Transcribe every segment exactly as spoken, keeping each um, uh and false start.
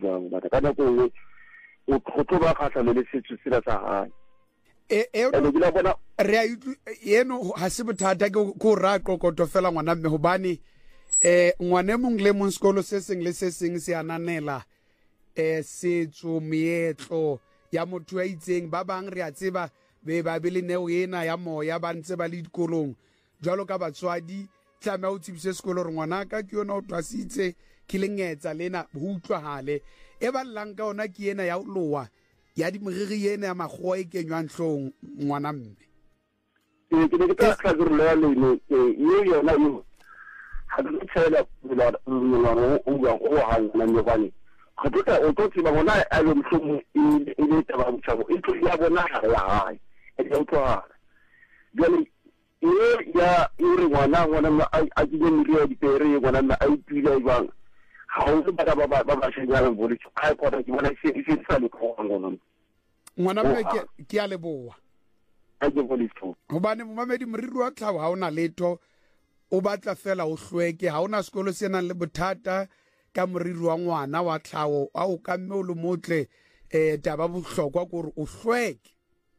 jwang ba ka nako nngwe o go ba kgatlha le setso sela sa hae e e le bona re a itlu yeno ha se bothata ke go ra qoqoto fela ngwana mme hobane eh ngwane mong le mong sekolo se seng le se seng se ananela eh setso meetlo ya motho a itseng ba bang re a tseba be ba be le neo ena ya moya ba ntse ba le dikolong jwalo ka batswadi tlamea o tsebise sekolo re ngwana ka ke yona o twasitse ke lengetsa lena ho utlwahale e ba llang ka ona ke ena ya lowa ya di moriri ena ya magoa e kenywang hlong ngwana mme e ke ke ka ka re le le e yona yo ha ke tsela la la o ga o ha na ne bane ga tla o tlo tseba bona a le mhlomo e le taba mtshabo e tlo ya bona ha ya hae e tlo tswa jale e ya iri ngwana ngwana a di le ya dipere ngwana na a ipile jwang ha o ba ba ba ba shenya bo le a ko re bona se se sa le ko ngwana ngwana mme ke ke a leboa a je bo le tso hobane momamedi moriri wa tlhaho ha ona letho o batla fela o hlweke ha ona sekolo se nang le bothata ka moriri wa ngwana wa tlhaho a o ka mme o le motle eh taba bohlokwa gore o hlweke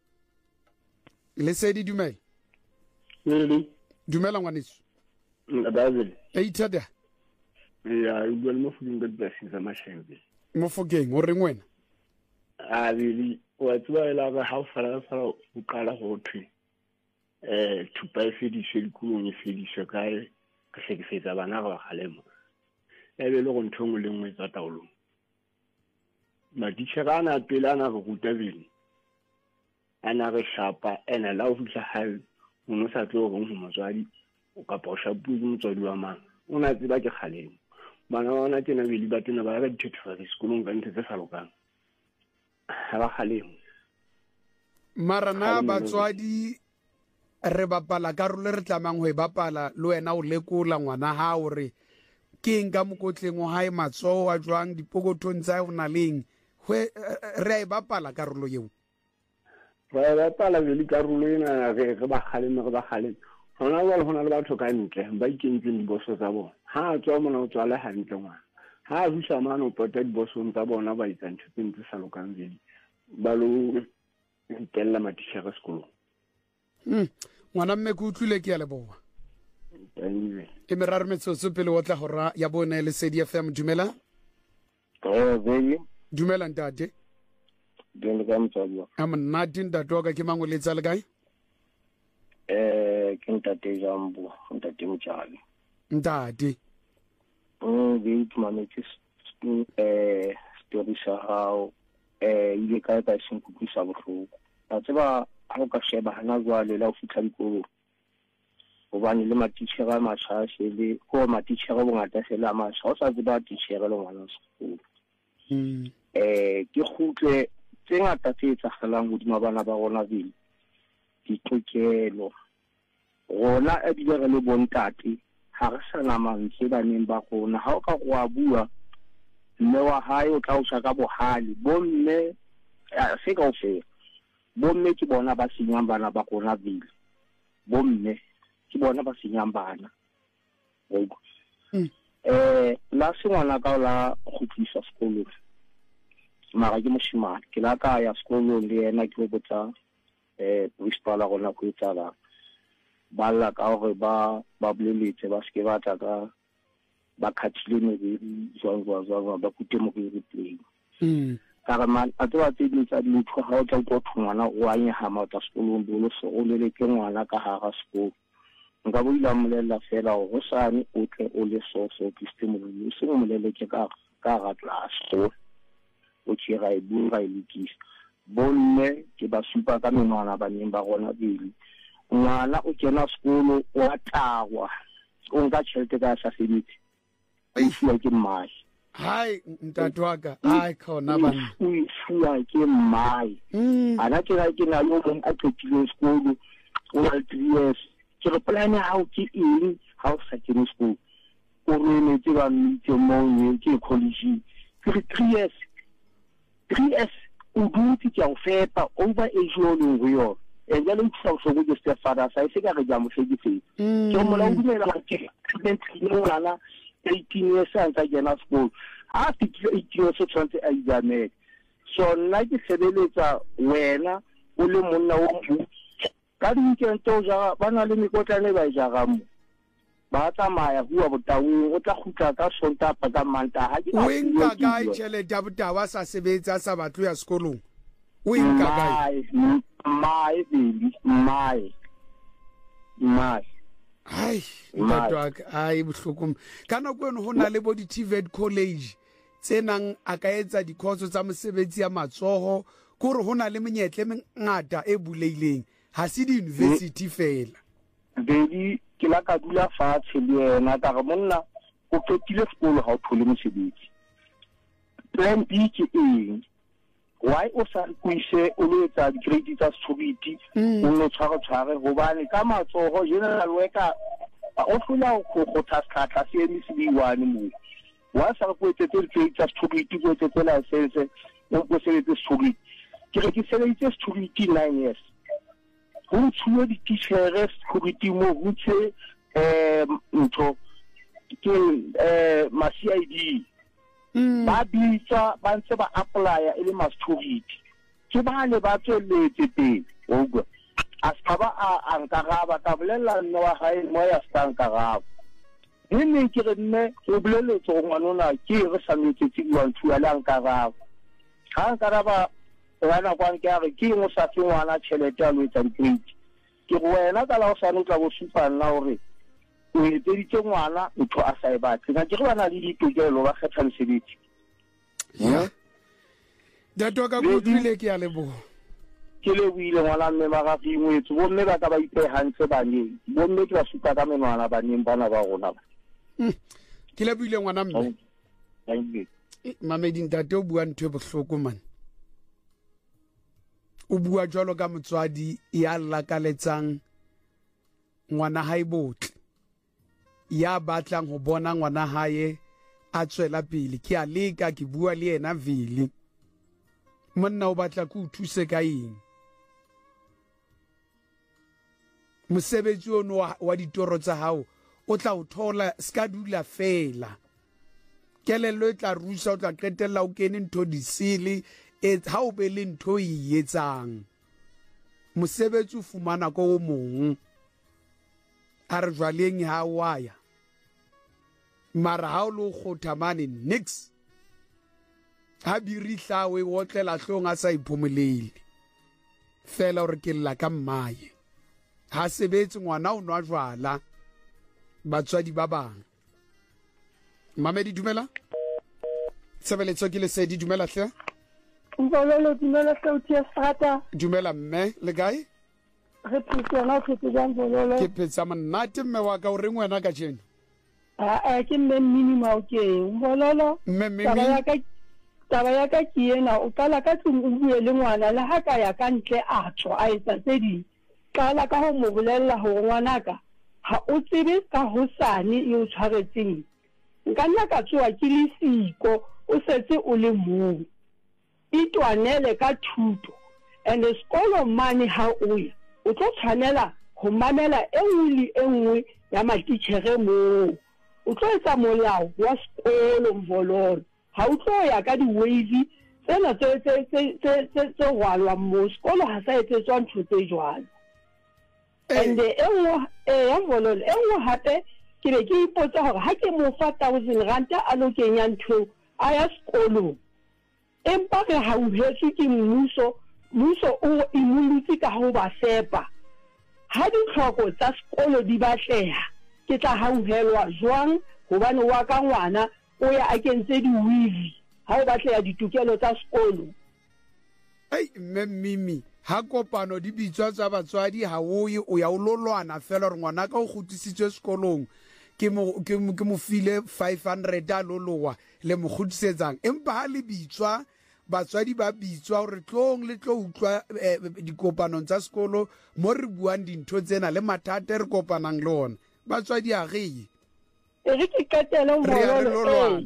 le se di dumela le dumela ngwaneso ndabazele e ithada ya u bua mo fuding ka tsasi za mashembe mo fokeng o reng wena a really wa tswa ela ga ha o fara fara o qala go thwe eh thupa e fediswe dikolong e fediswe kae ka hlekefetsa bana ga galemo e be le go nthong le nngwe tsa taolo maditšhegana pele ana go ruta beng ana re shapa ena la o fihla hae o no sa tlo go mo motswadi o ka pa o shapu ke motswadi wa mang o na tseba ke kgalemo bana bona ke na beli ba tena ba ga dithetho sekolong ka ntse tse sa lokang ha ba kgalemo marana batswadi re bapala karolo re tlamang ho e bapala le wena o lekola ngwana ha o re ke eng ka mokotleng o hae matso a jwang dipokothong tsa o na leng hwe re e bapala karolo yeo re bapala le karolo ena re re ba kgaleme re ba kgaleme hona jwale hona le batho ka ntle ba ikentseng diboso tsa bona ha a tswa mona o tswa le hantle ngwana ha a fihla mane o pota dibosong tsa bona ba itsa ntho tse ntse sa lokang zedi ba lo ntella matitjhere sekolong mm ngwana mme ke utlwile ke ya leboa e meraro metsotso pele o tla hora ya bona le C D F M dumela eh vele dumela ntate dingwe ka mtswadio am nna ntate wa ka ke mangwe le tsa le kae eh ke ntate Jambo ntate Mtshali ntate o be itmametse eh story sa hao eh ile ka ka sengkutlisa bohloko a tseba ha o ka sheba hana jwale la o fitla dikolo hobane le matitjhere a mashashe le ko matitjhere bongata sela a masha o sa tseba titjhere le ngwana sekolo mm eh ke khutle tse ngata tse tsagalang hodima bana ba rona bile ditokelo rona e bile re le bontate ha re sana mantswe baneng ba rona ha o ka go a bua mme wa hae o tla o shaka bohale bomme se ka o fe bomme ke bona ba senyang bana ba rona bile bomme ke bona ba senyang bana mm eh la sengwana ka la khutlisa sekolo mara ke moshimane ke la ka ya sekolo le yena ke go botsa eh principal a gona go tsala ba la ka gore ba ba boleletse ba ske ba tla ka ba khathile me di jwang jwang jwang ba kute mo ke replay mm ka re man a twa tse di tsa di tlo ha o tla go thungwana o a nya ha ma tsa sekolo bolo so o le ke ngwana ka ha ga sekolo nka bo ila molela fela go sane o tle o le so so ke stimulate se mo molele ke ka ka ga class o o tshira e bua e lekisa bonne ke ba supa ka menwana ba neng ba gona bile ngwana o kena sekolo o atagwa o nka tšhelete ka sa sebetsi e fuwa ke mmae hai ntate wa ka ai khona bana o fuwa ke mmae ana ke ga ke na yo mo a tlotile sekolo o a three years ke re plan ha o ke eng ha o sa kene sekolo o re ne tse ba ntse mo ne ke college ke three years three years o dutse ke o fepa over age o le go yo e ja le tsa go go step father sa se ka re ja mo fedi fedi ke mo la o dumela ke student le ngwana eighteen years a ntse a kena school a fitile eight years o tshwantse a izamele so nna ke sebeletsa wena o le monna o mo ka di-weekend o ja ba na le mekotlane ba e jaga mo ba tsamaya bua Botaung o tla khutla ka Sontaga ka Mantaha o enka kae tšhelete ya Botao sa sebetsa sa batlo ya sekolong o enka kae mai baby mai mai ai ntatwa ai bohloko ka nako eno ho na le bo di T V E T college tsenang a ka etsa dikhoso tsa mosebetsi ya matsoho gore ho na le menyetle mengata e buleileng ha se di university fela baby ke la ka dula fatshe le yena ka re monna o fetile sekolo ha o thole mosebetsi plan B ke eng why o sa kuise o le tsa grade tsa security o no tshware tshware hobane ka matsoho general worker o fula go go tsatlha se M C B one mo wa sa go etsetsa grade tsa security go etsetsa license o go sebetsa security ke re ke sebetsa security nine years ho tshuwe di teachers security mo ho tse eh ntho ke eh ma C I D ba bitsa ba ntse ba apply ile ma security ke ba le ba tsweletse teng o go a skaba a nkaraba ka bolela nna wa hae mo ya stankaraba nne ke re nne o boleletse go ngwanona ke re sametse tsigwa nthu ya lankaraba ha nkaraba rana kwa nke re ke mo sa tsengwana tšhelete a lo etsa grade ke go wena ka la o sa no tla go supa nna hore o etseditse ngwana ntho a sa e batle ga ke re bana le ditokelo ba kgetha lesebetsi ya dato ka go tlile ke ya lebo ke le buile ngwana mme ba ga ingwetso bo mme ba ka ba ipe hantle bane bo mme ke ba supa ka menwana baneng bana ba rona ke le buile ngwana mme mamedi ntate o bua ntho e bohloko man o bua jwalo ka motswadi ya lakaletsang ngwana hae botle ya batlang ho bona ngwana hae a tswela pele ke a leka ke bua le yena vili monna o batla ku thuse ka eng mosebetsi ono wa ditoro tsa hao o tla o thola ska dula fela kelelo e tla rusa o tla qetella o kene ntho disile e ha o be le ntho e etsang mosebetsi o fumana ko o mong a re jwaleng ha waya mara ha o lo khotha mane nix ha biri hlawe o tlela hlonga sa iphumulele fela o re ke lla ka mmaye ha sebetse ngwana o nwa jwala batswadi ba bang mamedi dumela sebeletso ke le sedi dumela hle Ngololo dumela hle o tia strata dumela mme le gae re tsena ke tsang ngololo ke phetsa mannate mme wa ka o reng wena ka jeno a a ke mme minimum ke ngololo mme mme taba ya ka taba ya ka ke ena o kala ka tlung o bue le ngwana le ha ka ya ka ntle a tsho a etsa tsedi kala ka ho mo bolella ho ngwanaka ha o tsebe ka hosane e o tshwaretseng nka nna ka tsoa ke le siko o setse o le mong itwanele ka thuto and the school of money ha o ya o tlo tshwanela go mamela e nngwe le e nngwe ya matitšhere moo o tlo etsa molao wa sekolo mvololo ha o tlo ya ka di-wave tsena tse rwalwa mo sekolo ha sa etsetswa ntho tse jwalo and e nngwe ya mvololo e nngwe gape ke be ke ipotsa gore ha ke mo fa thousand ranta a lo kenya ntho a ya sekolong empa re hauhetswe ke mmuso mmuso o imolotse ka ho ba fepa ha ditlhoko tsa sekolo di batleha ke tla hauhelwa jwang hobane wa ka ngwana o ya a kentse di-weave ha o batleha ditokelo tsa sekolo ei mme mimi ha kopano di bitswa tsa batswadi ha o ye o ya o lolwana fela re ngwana ka o gotisitswe sekolong ke mo ke mo file five hundred a lolowa le mo gotisetsang empa ha le bitswa batswadi ba bitswa gore tlong le tlo utlwa dikopanong tsa sekolo mo re buang dintho tsena le mathata re kopanang le ona batswadi a geye e re ke katela ngololo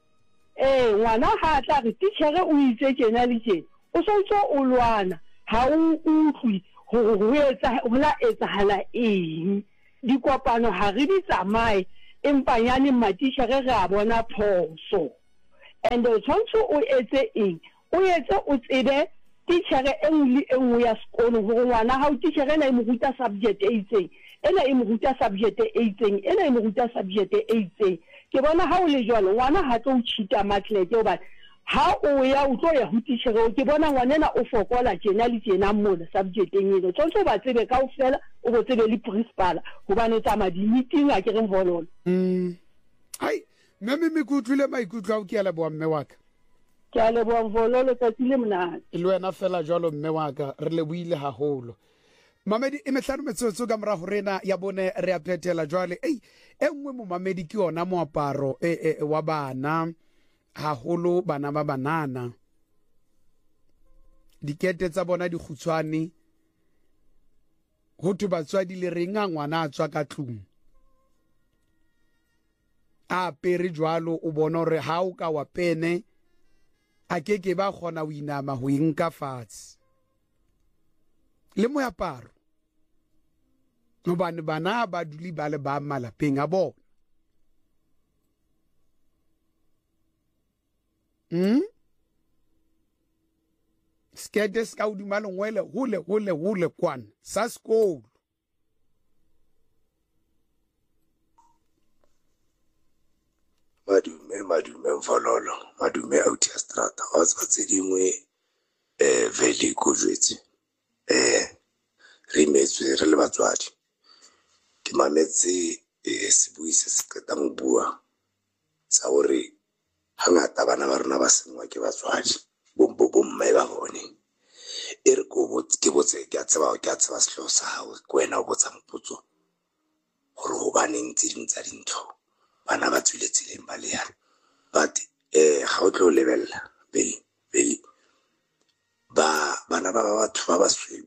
eh ngwana ha tla re titjhere o itse kena le tjena o sontso o lwana ha o utlwi ho etsa ho la etsahala eng dikopano ha re di tsamaye empa yana matitjhere re a bona phoso and o tshwanetse o etse eng o etse o tsebe teachere e nngwe le e nngwe ya sekolo gore ngwana ha o teachere ena e mo ruta subject e itseng ena e mo ruta subject e itseng ena e mo ruta subject e itseng ke bona ha o le jwalo ngwana ha tlo cheata matlete hobane ha o ya o tlo ya ho teachere ke bona ngwanena o fokola tjena le tjena mo subject e ngwe tsontso ba tsebe kaofela o bo tsebe le principal hobane tsa ma di meeting a ke re mvololo mm hai mme me kutlwile maikutlo a o ke ya leboa mme wa ka ke a leboa mvololo tsatsile monate le wena fela jwalo mme wa ka re le buile haholo mamedi e metlhano metsotso ka mora horena ya bone re a phetela jwale ei e nngwe mo mamedi ke ona moaparo e wa bana haholo bana ba banana dikete tsa bona di khutshwane ho thu batswadi le renga ngwana a tswa ka tlung a pere jwalo o bona re ha o ka wa pene a ke ke ba khona o inama ho inka fatshe le moaparo nobane bana ba duli ba le ba malapeng a bona mm skete ska o duma lengwele hole hole hole kwana sa sekolo madume madume mvololo madume out ya strata wa tse dingwe eh vele go jwetse eh re metswe re le batswadi ke mametse e se bui se se ka tang bua sa hore hangata bana ba rona ba sengwa ke batswadi bombo bomme ba bone e re go botse ke botse ke a tseba ke a tseba sehlo sa hao kwena o botsa mpotso hore ho ba neng tse ding tsa dintho bana ba tsweletseng ba le yana but eh ha o tlo lebella bele bele ba bana ba batho ba ba sweu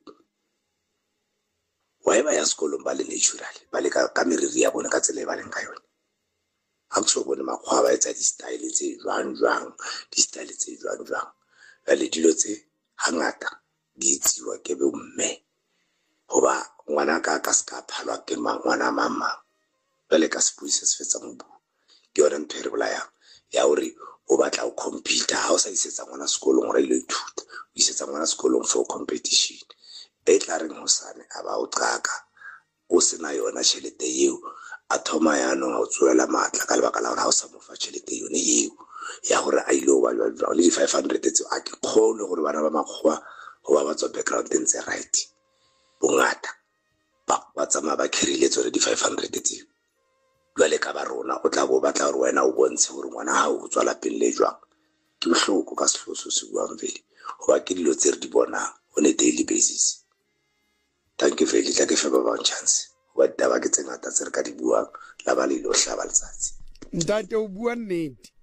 wa eba ya sekolong ba le natural ba le ka ka meriri ya bona ka tsele ba leng ka yona ha tso bona makgwa ba etsa di style tse jwang jwang di style tse jwang jwang ba le dilo tse hangata di tsiwa ke be mme hoba ngwana ka ka ska phalwa ke ngwana mama ba le ka sepuise se fetsa mbu ke yona ntho e re bolaya ya hore o batla o computer ha o sa isetsa ngwana sekolong gore ile ithuta o isetsa ngwana sekolong for competition e tla reng hosane aba o qaka o sena yona tšhelete eo a thoma yana o tsoela matla ka lebaka la hore ha o sa mo fa tšhelete yone eo ya gore a ile o ba jwa le five hundred tse a ke khone gore bana ba makgwa ho ba batso background tse right bongata ba ba tsama ba khirile tsore di five hundred tse jwale ka ba rona o tla bo batla hore wena o bontshe hore ngwana ha o tswala pele jwa ke bohloko ka sehloso se buang vele ho ba ke dilo tse re di bona on a daily basis. Thank you very much for the chance. What the back it's ngata tse re ka di buang la ba le lo hlaba letsatsi. Ntate o bua nnete.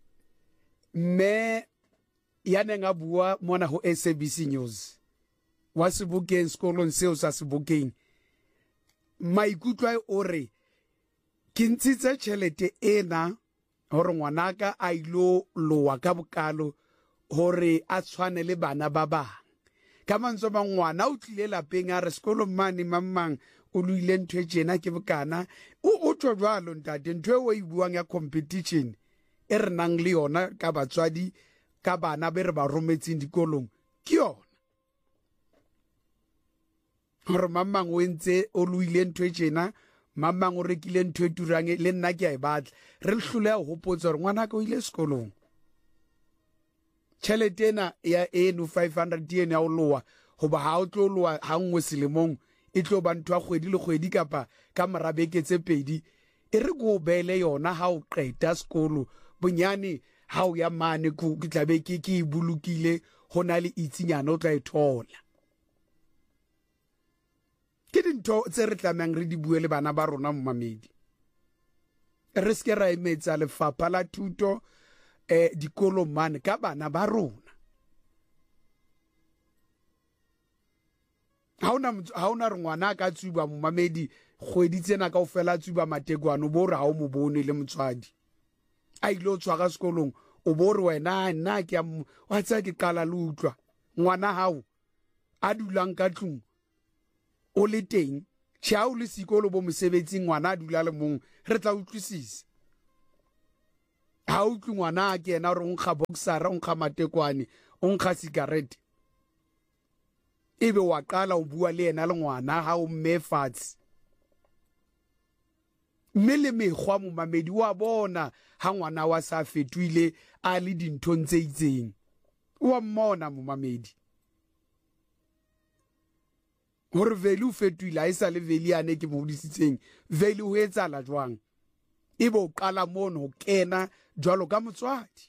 Me ya nenga bua mona ho S A B C News. Wa Sebokeng sekolong seo sa Sebokeng. Maikutlo o re ke ntshitse tšhelete ena hore ngwanaka a ilo lowa ka bokalo hore a tshwane le bana ba bang. Ka mantswe ba ngwana o tlile lapeng a re sekolo mane mamang o luile ntwe tjena ke bokana o o tšwa jwalo ntate ntwe o e buang ya competition e re nang le yona ka batswadi ka bana be re ba rometseng dikolong ke yona hore mamang o entse o luile ntwe tjena mamang o rekile ntwe turang le nna ke a e batla re le hlole ya hopotsa hore ngwana ka o ile sekolong tšhelete ena ya eno five hundred yen ya o loa goba ha o tlo loa ha nngwe selemong e tlo ba ntho a kgwedi le kgwedi kapa ka morabeke tse pedi e re go bele yona ha o qeta sekolo bonyane ha o ya mane ku ke tlabe ke ke bulukile hona le itsinyana o tla e thola ke dintho tse re tlamang re di bue le bana ba rona mmamedi re ske ra emetsa lefapha la thuto eh dikolo mane ka bana ba rona ha ona ha ona re ngwana ka tsuba mmamedi kgwedi tsena ka ofela tsuba matekwane bo re ha o mo bone le motswadi a ile tswa ga sekolong o bo re wena nna ke wa tsa ke qala le utlwa ngwana hao a dulang ka tlung o le teng tshao le sekolo bo mosebetsing ngwana a dula le mong re tla utlwisisa ha o tlu ngwana ke ena re o nkga boxera o nkga matekwane o nkga cigarette ebe wa qala o bua le ena le ngwana ha o mme fatshe mme le mekgwa momamedi wa bona ha ngwana wa sa fetwile a le dinthong tse itseng wa mmona momamedi hore vele o fetwile a isa le vele yane ke mo hodisitseng vele o etsa la jwang ebe o qala mono ho kena jwalo ka motswadi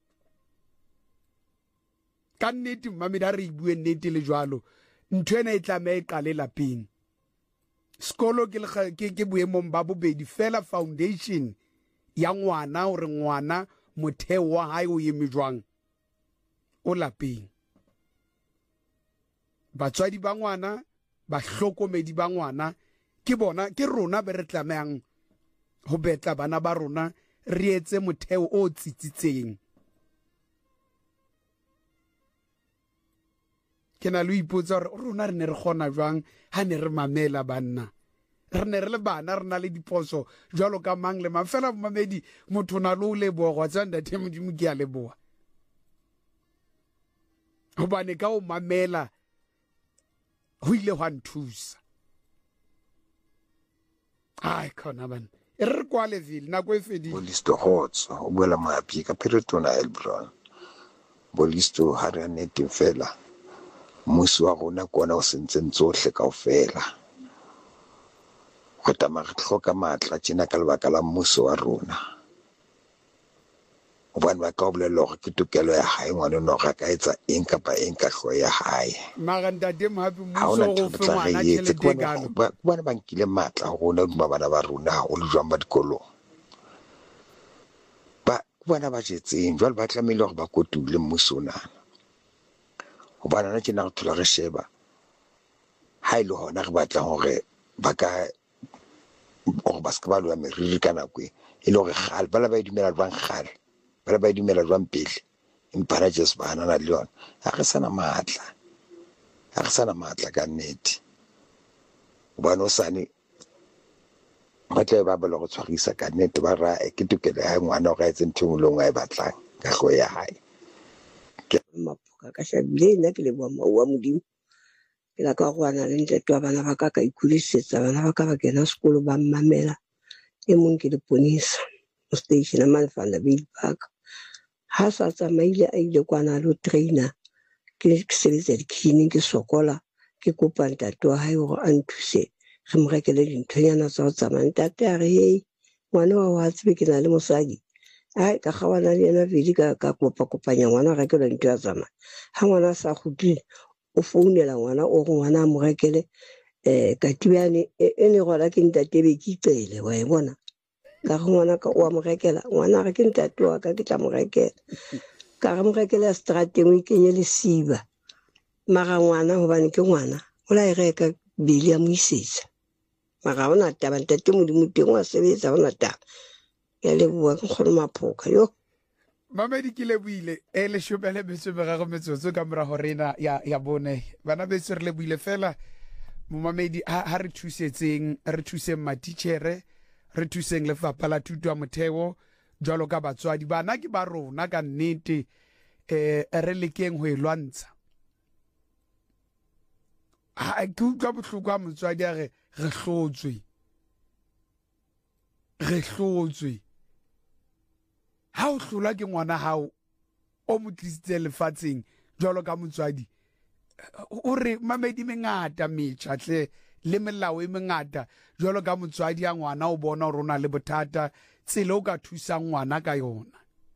ka nnete mmamedi a re bue nnete le jwalo ntho ena e tlameha e qale lapeng skolo ke ke ke boemong ba bobedi fela foundation ya ngwana hore ngwana motheo wa hae o yeme jwang o lapeng batswadi ba ngwana ba hlokomedi ba ngwana ke bona ke rona be re tlamehang ho betla bana ba rona re etse motheo o tsitsitseng ke na le ipotsa hore rona re ne re gona jwang ha ne re mamela banna re ne re le bana re na le diposo jwalo ka mang le mang fela momamedi motho na le o leboa go tsa ntate modimo ke a leboa hobane ka o mamela ho ile hwa nthusa ai khona bana e re kwa level na go e fedile Bolisto hotso o buela mapi ka peritona Elbron Bolisto ha re nete fela mmuso wa rona kona o sentseng tsohle kaofela go tama re tlhoka matla tsena ka lebaka la mmuso wa rona o bana ba ka bolelo gore ke tokelo ya hae ngwana no ga ka etsa eng kapa eng ka hlo ya hae maganda de mapi mmuso go fe ngwana tšhelete galo ba bana ba nkile matla go rona ba bana ba rona o le jwang ba dikolong ba bana ba jetseng jwale ba tlamehile gore ba kotule mmuso nana go bana na tsena go thola re sheba ha ile hona re batla hore ba ka o ba ska ba lwa meriri kana kwe ile hore gale bala ba idumela jwang gale bala ba idumela jwang pele impara just bana na le yona ha re sana matla ha re sana matla ka nnete ba no sane ba tle ba bala go tshwarisa ka nnete ba ra e ke tukele ha ngwana o ga etse nthungulong a e batlang ka go ya hae ke mapoka ka shabile nna ke le bua wa modimo ke la ka go ana le ntle twa bana ba ka ka ikulisetsa bana ba ka ba kena sekolo ba mmamela e mong ke le ponisa mo station a Malfanda Bill Park ha sa tsamaile a ile kwana lo trainer ke sebetsa dikini ke sokola ke kopa ntate wa hae hore a nthuse re mo rekele dinthonyana tsa ho tsamaya ntate a re hei ngwana wa wa tsebe ke na le mosadi ai ka gawana le yena vedi ka ka kopa kopanya ngwana re rekele ntho ya tsamaya ha ngwana sa gutile o founela ngwana o go ngwana mo rekele eh ka tibane e ne go la ke ntate be ke itsele wa e bona ka ngwana ka o mo rekela ngwana re ke ntate wa ka ke tla mo rekela ka re mo rekela strateng o ikenye le siba mara ngwana hobane ke ngwana o la e reka bili ya mo isetsa mara ona taba ntate modimo teng wa sebetsa ona taba ya le bua ke kgone maphoka yo mamedi ke le buile e le shobele betso be ga go metsotso ka mora horena ya ya bone bana betso re le buile fela momamedi ha re thusetseng re thuseng matitjhere re thuseng le fapha la thuto ya motheo jwalo ka batswadi bana ke ba rona ka nnete eh re lekeng ho elwantsha ha ke utlwa bohloko ha motswadi a re re hlotswe re hlotswe ha o hlola ke ngwana hao o mo tlisitse lefatsheng jwalo ka motswadi o re mamedi mengata metjha tle le melao e mengata jwalo ka motswadi ya ngwana o bona hore o na le bothata tsela o ka thusang ngwana ka yona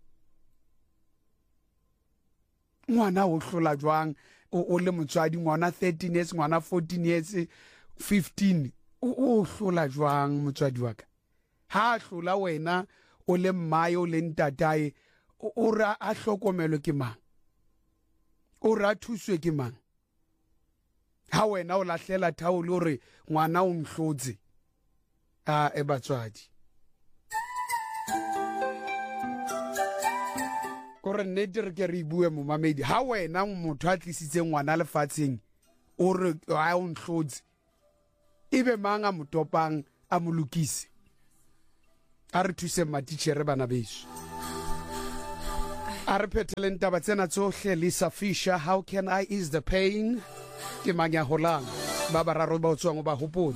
ngwana o hlola jwang o le motswadi ngwana thirteen years ngwana fourteen years fifteen o hlola jwang motswadi wa ka ha hlola wena o le mmae o le ntatae o ra a hlokomelo ke mang o ra thuswe ke mang ha wena o lahlela thaolo hore ngwana o nhlotse a e batswadi gore nnete re ke re bue momamedi ha wena motho a tlisitse ngwana lefatsheng o re a o nhlotse ebe mang a motopang a molukise a re thuse matitjhere bana beso a re phetheleng taba tsena tsohle. Lisa Fisher, How Can I Ease the Pain, ke mang ya holang ba bararo ba o tswang o ba hopotsa.